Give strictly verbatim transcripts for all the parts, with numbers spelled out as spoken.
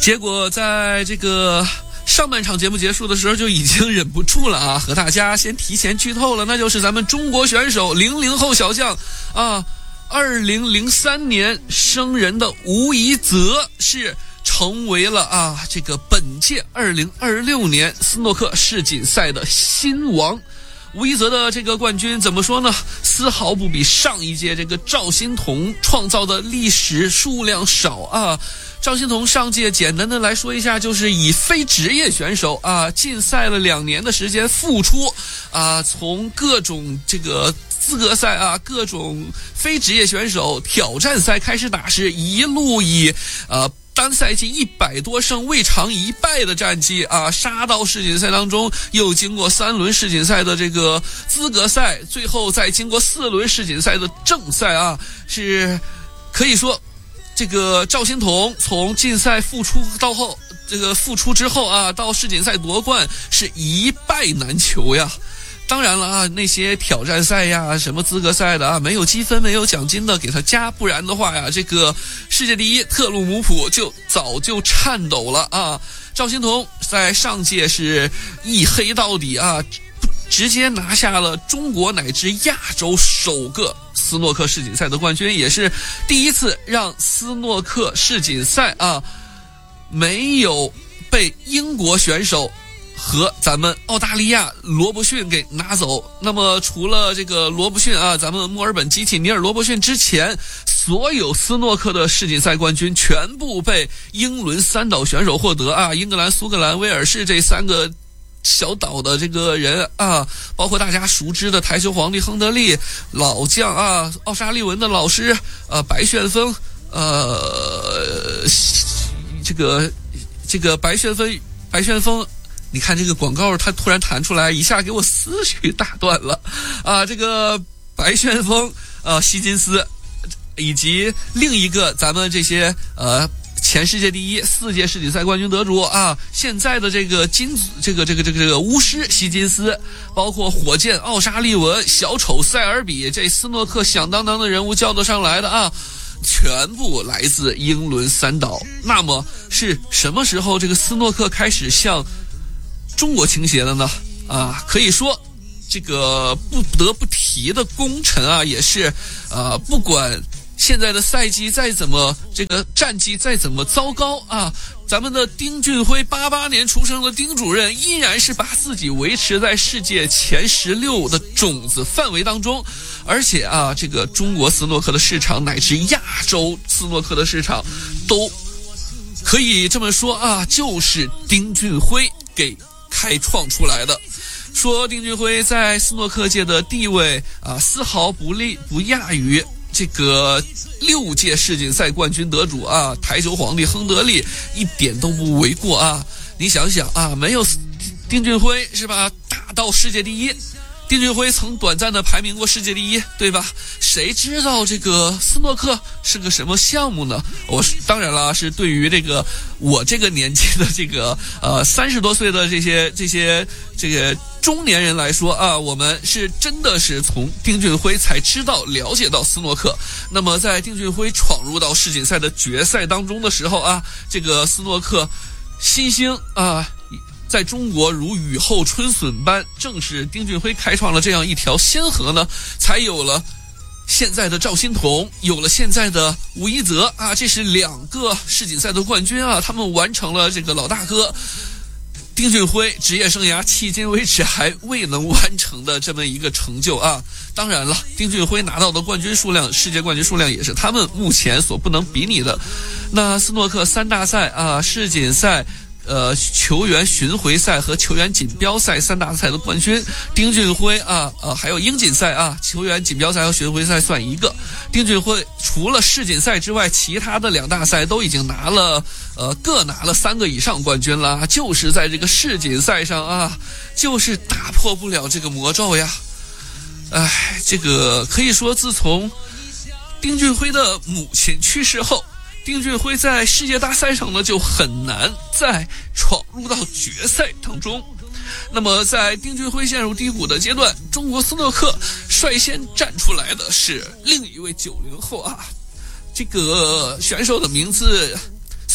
结果在这个上半场节目结束的时候就已经忍不住了啊，和大家先提前剧透了，那就是咱们中国选手零零后小将啊，二零零三年生人的吴怡泽是成为了啊这个本届二零二六年斯诺克世锦赛的新王。吴怡泽的这个冠军怎么说呢？丝毫不比上一届这个赵心童创造的历史数量少啊。赵心童上届简单的来说一下，就是以非职业选手啊禁赛了两年的时间复出啊，从各种这个资格赛啊，各种非职业选手挑战赛开始打，是一路以呃单赛季一百多胜未尝一败的战绩啊，杀到世锦赛当中，又经过三轮世锦赛的这个资格赛，最后再经过四轮世锦赛的正赛啊，是可以说这个赵心童从禁赛复出到后，这个复出之后啊，到世锦赛夺冠是一败难求呀。当然了啊，那些挑战赛呀，什么资格赛的啊，没有积分没有奖金的给他加，不然的话呀，这个世界第一特鲁姆普就早就颤抖了啊。赵心童在上届是一黑到底啊，直接拿下了中国乃至亚洲首个斯诺克世锦赛的冠军，也是第一次让斯诺克世锦赛啊没有被英国选手和咱们澳大利亚罗伯逊给拿走。那么除了这个罗伯逊啊，咱们墨尔本基体尼尔罗伯逊之前，所有斯诺克的世锦赛冠军全部被英伦三岛选手获得啊，英格兰、苏格兰、威尔士这三个小岛的这个人啊，包括大家熟知的台球皇帝亨德利、老将啊奥沙利文的老师呃白旋风呃这个这个白旋风白旋风。你看这个广告它突然弹出来，一下给我思绪打断了啊！这个白旋风呃希金斯，以及另一个咱们这些呃前世界第一四届世锦赛冠军得主啊，现在的这个金这个这个这个这个巫师希金斯，包括火箭奥沙利文、小丑塞尔比，这斯诺克响当当的人物叫得上来的啊，全部来自英伦三岛。那么是什么时候这个斯诺克开始向中国倾斜的呢？啊，可以说这个不得不提的功臣啊，也是呃，不管现在的赛季再怎么这个战绩再怎么糟糕啊，咱们的丁俊晖八八年出生的丁主任依然是把自己维持在世界前十六的种子范围当中。而且啊，这个中国斯诺克的市场乃至亚洲斯诺克的市场都可以这么说啊，就是丁俊晖给开创出来的。说丁俊晖在斯诺克界的地位啊，丝毫不利不亚于这个六届世锦赛冠军得主啊，台球皇帝亨德利，一点都不为过啊。你想想啊，没有丁俊晖是吧，打到世界第一。丁俊晖曾短暂的排名过世界第一，对吧？谁知道这个斯诺克是个什么项目呢？我当然了，是对于这个我这个年纪的这个呃三十多岁的这些这些这个中年人来说啊，我们是真的是从丁俊晖才知道了解到斯诺克。那么在丁俊晖闯入到世锦赛的决赛当中的时候啊，这个斯诺克新星啊，在中国如雨后春笋般，正是丁俊晖开创了这样一条先河呢，才有了现在的赵心童，有了现在的吴怡泽啊，这是两个世锦赛的冠军啊，他们完成了这个老大哥丁俊晖职业生涯迄今为止还未能完成的这么一个成就啊。当然了，丁俊晖拿到的冠军数量，世界冠军数量也是他们目前所不能比拟的。那斯诺克三大赛啊，世锦赛呃，球员巡回赛和球员锦标赛三大赛的冠军，丁俊晖啊，呃，还有英锦赛啊，球员锦标赛和巡回赛算一个。丁俊晖除了世锦赛之外，其他的两大赛都已经拿了，呃，各拿了三个以上冠军了，就是在这个世锦赛上啊，就是打破不了这个魔咒呀。哎，这个可以说，自从丁俊晖的母亲去世后，丁俊晖在世界大赛上呢就很难再闯入到决赛当中。那么在丁俊晖陷入低谷的阶段，中国斯诺克率先站出来的是另一位九零后啊，这个选手的名字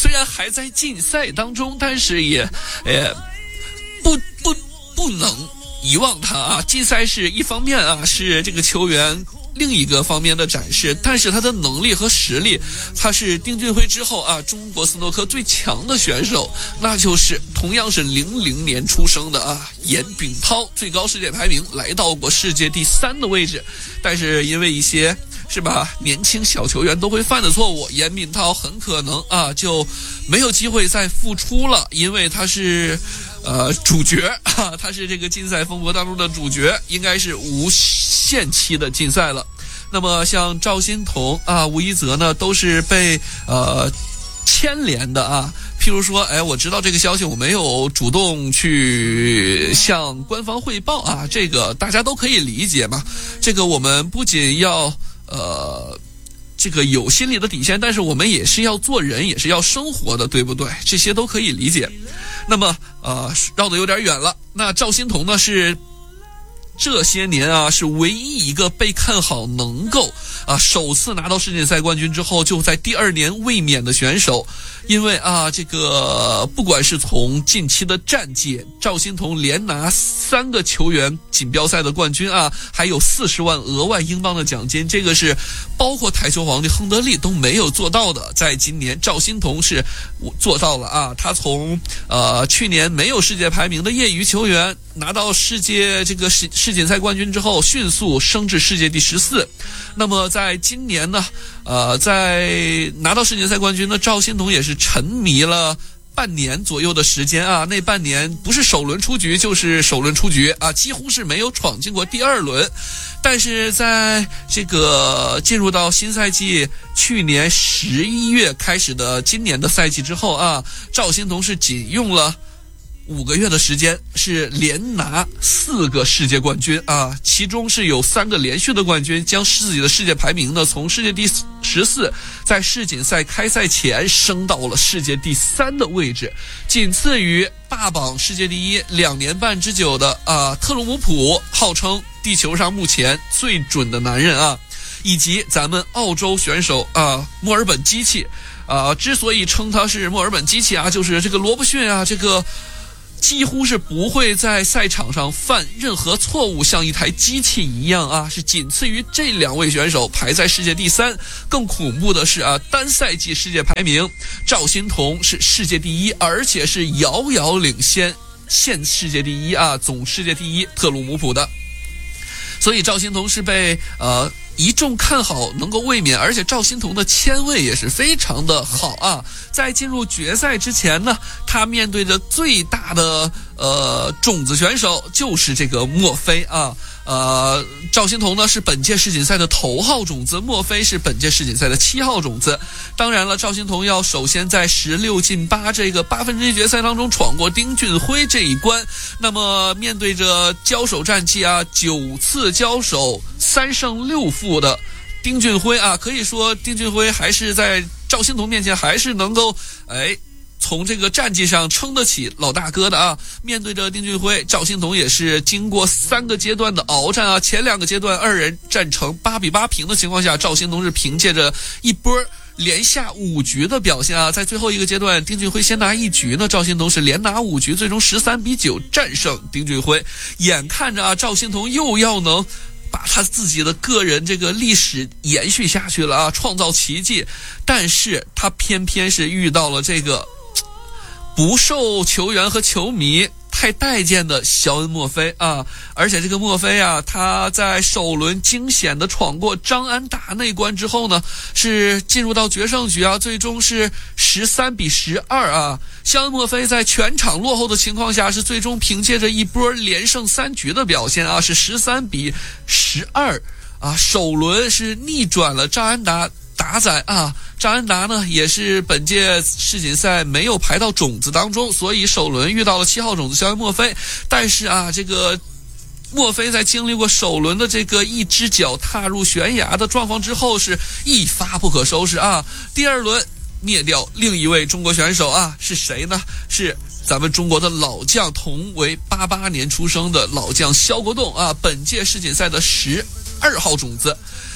虽然还在竞赛当中，但是也呃不不不能遗忘他啊。竞赛是一方面啊，是这个球员另一个方面的展示，但是他的能力和实力，他是丁俊晖之后啊中国斯诺克最强的选手，那就是同样是零零年出生的啊严炳涛，最高世界排名来到过世界第三的位置，但是因为一些是吧年轻小球员都会犯的错误，严炳涛很可能啊就没有机会再复出了，因为他是呃主角啊，他是这个竞赛风波当中的主角，应该是无限期的竞赛了。那么像赵心童啊、吴一泽呢，都是被呃牵连的啊。譬如说，哎，我知道这个消息，我没有主动去向官方汇报啊，这个大家都可以理解嘛。这个我们不仅要呃这个有心理的底线，但是我们也是要做人，也是要生活的，对不对？这些都可以理解。那么呃绕得有点远了。那赵心童呢是这些年啊，是唯一一个被看好能够啊首次拿到世锦赛冠军之后就在第二年卫冕的选手。因为啊，这个不管是从近期的战绩，赵心童连拿三个球员锦标赛的冠军啊，还有四十万额外英镑的奖金，这个是包括台球皇帝亨德利都没有做到的。在今年，赵心童是做到了啊，他从呃去年没有世界排名的业余球员拿到世界这个世世锦赛冠军之后，迅速升至世界第十四。那么在今年呢，呃，在拿到世锦赛冠军的赵心童也是沉迷了半年左右的时间啊，那半年不是首轮出局就是首轮出局啊，几乎是没有闯进过第二轮。但是在这个进入到新赛季，去年十一月开始的今年的赛季之后啊，赵心童是仅用了五个月的时间，是连拿四个世界冠军啊，其中是有三个连续的冠军，将自己的世界排名呢从世界第十四，在世锦赛开赛前升到了世界第三的位置，仅次于霸榜世界第一两年半之久的啊特鲁姆普，号称地球上目前最准的男人啊，以及咱们澳洲选手啊墨尔本机器啊，之所以称他是墨尔本机器啊，就是这个罗伯逊啊，这个几乎是不会在赛场上犯任何错误，像一台机器一样啊，是仅次于这两位选手，排在世界第三。更恐怖的是啊，单赛季世界排名，赵心童是世界第一，而且是遥遥领先现世界第一啊，总世界第一特鲁姆普的。所以赵心童是被呃一众看好能够卫冕，而且赵心童的签位也是非常的好啊。在进入决赛之前呢，他面对着最大的呃种子选手就是这个墨菲啊。呃，赵心童呢是本届世锦赛的头号种子，墨菲是本届世锦赛的七号种子。当然了，赵心童要首先在十六进八这个八分之一决赛当中闯过丁俊晖这一关。那么面对着交手战绩啊，九次交手三胜六负的丁俊晖啊，可以说丁俊晖还是在赵心童面前还是能够哎。从这个战绩上撑得起老大哥的啊，面对着丁俊晖，赵心童也是经过三个阶段的鏖战啊，前两个阶段二人战成八比八平的情况下，赵心童是凭借着一波连下五局的表现啊，在最后一个阶段，丁俊晖先拿一局呢，赵心童是连拿五局，最终十三比九战胜丁俊晖。眼看着啊，赵心童又要能把他自己的个人这个历史延续下去了啊，创造奇迹，但是他偏偏是遇到了这个不受球员和球迷太待见的肖恩·墨菲啊，而且这个墨菲啊，他在首轮惊险的闯过张安达那关之后呢，是进入到决胜局啊，最终是十三比十二啊。肖恩·墨菲在全场落后的情况下，是最终凭借着一波连胜三局的表现啊，是十三比十二啊，首轮是逆转了张安达。打仔啊，张安达呢也是本届世锦赛没有排到种子当中，所以首轮遇到了七号种子肖恩·墨菲。但是啊，这个墨菲在经历过首轮的这个一只脚踏入悬崖的状况之后，是一发不可收拾啊。第二轮灭掉另一位中国选手啊，是谁呢？是咱们中国的老将，同为八八年出生的老将肖国栋啊，本届世锦赛的十二号种子。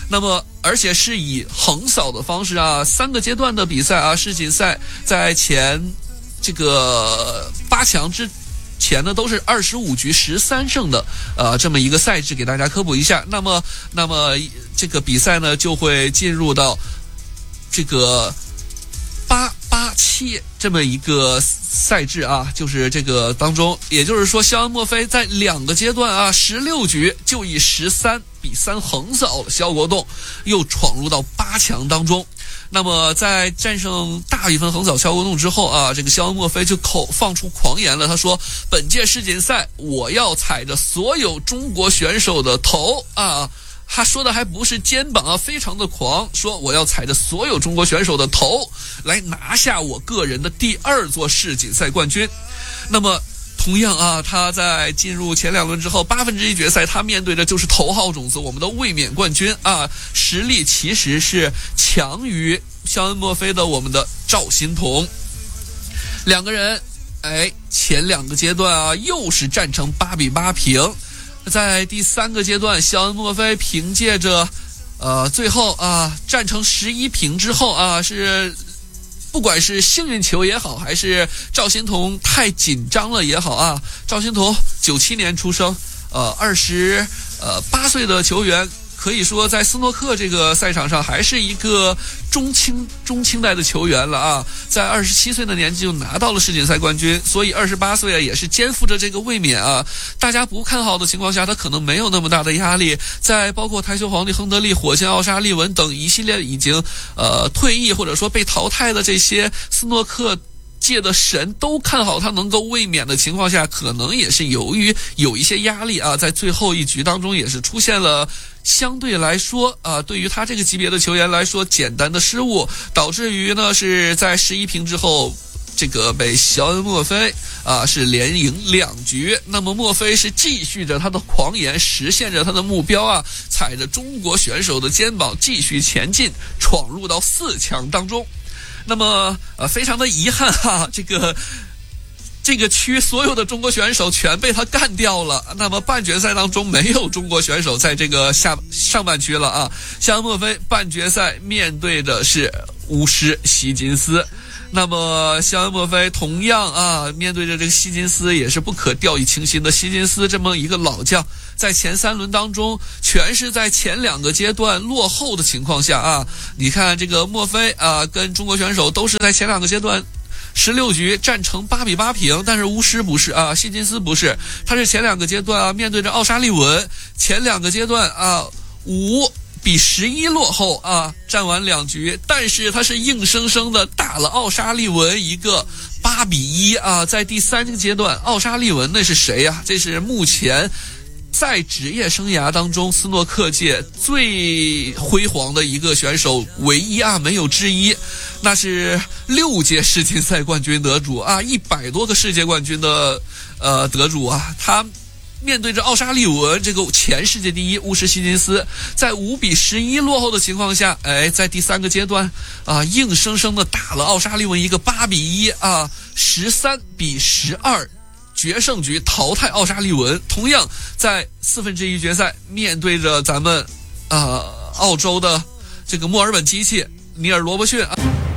那么而且是以横扫的方式啊，三个阶段的比赛啊，世锦赛在前这个八强之前呢都是二十五局十三胜的呃这么一个赛制，给大家科普一下。那么那么这个比赛呢就会进入到这个八八七这么一个赛制啊，就是这个当中，也就是说肖恩·墨菲在两个阶段啊十六局就以十三比三横扫了肖国栋，又闯入到八强当中。那么在战胜大比分横扫肖国栋之后啊，这个肖恩·墨菲就口放出狂言了，他说本届世锦赛我要踩着所有中国选手的头啊，他说的还不是肩膀啊，非常的狂，说我要踩着所有中国选手的头来拿下我个人的第二座世锦赛冠军。那么同样啊，他在进入前两轮之后，八分之一决赛他面对的就是头号种子我们的卫冕冠军啊，实力其实是强于肖恩·墨菲的我们的赵心童。两个人哎，前两个阶段啊又是战成八比八平。在第三个阶段，肖恩·墨菲凭借着呃最后啊战成十一平之后啊，是不管是幸运球也好，还是赵心童太紧张了也好啊，赵心童九七年出生，呃二十呃八岁的球员，可以说在斯诺克这个赛场上还是一个中青中青代的球员了啊，在二十七岁的年纪就拿到了世锦赛冠军，所以二十八岁啊也是肩负着这个卫冕啊。大家不看好的情况下，他可能没有那么大的压力。在包括台球皇帝亨德利、火箭奥沙利文等一系列已经呃退役或者说被淘汰的这些斯诺克界的神都看好他能够卫冕的情况下，可能也是由于有一些压力啊，在最后一局当中也是出现了相对来说啊，对于他这个级别的球员来说简单的失误，导致于呢是在十一平之后，这个被肖恩·墨菲啊是连赢两局。那么墨菲是继续着他的狂言，实现着他的目标啊，踩着中国选手的肩膀继续前进，闯入到四强当中。那么呃，非常的遗憾哈，这个这个区所有的中国选手全被他干掉了。那么半决赛当中没有中国选手在这个下上半区了啊。肖恩·墨菲半决赛面对的是巫师希金斯。那么肖恩·墨菲同样啊，面对着这个希金斯也是不可掉以轻心的。希金斯这么一个老将，在前三轮当中全是在前两个阶段落后的情况下啊，你看这个墨菲啊跟中国选手都是在前两个阶段十六局战成八比八平，但是巫师不是啊，希金斯不是，他是前两个阶段啊面对着奥沙利文，前两个阶段啊五比十一落后啊，战完两局，但是他是硬生生的打了奥沙利文一个八比一啊。在第三个阶段，奥沙利文那是谁呀、啊？这是目前在职业生涯当中斯诺克界最辉煌的一个选手，唯一啊，没有之一。那是六届世锦赛冠军得主啊，一百多个世界冠军的呃得主啊，他面对着奥沙利文这个前世界第一巫师希金斯，在五比十一落后的情况下，哎，在第三个阶段啊，硬生生的打了奥沙利文一个八比一啊，十三比十二。决胜局淘汰奥沙利文。同样在四分之一决赛面对着咱们呃澳洲的这个墨尔本机器尼尔罗伯逊，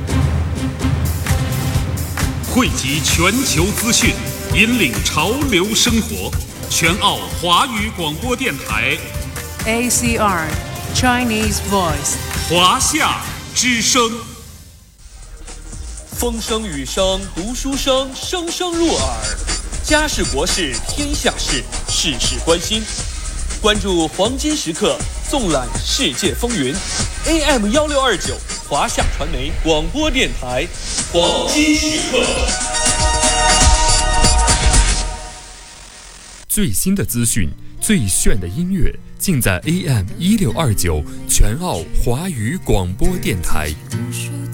汇集全球资讯，引领潮流生活，全澳华语广播电台 A C R Chinese Voice 华夏之声。 风声雨声读书声，声声入耳。家事国事天下事，事事关心。关注黄金时刻，纵览世界风云。A M 一六二九华夏传媒广播电台，黄金时刻。 最新的资讯，最炫的音乐，尽在 A M 一六二九全澳华语广播电台。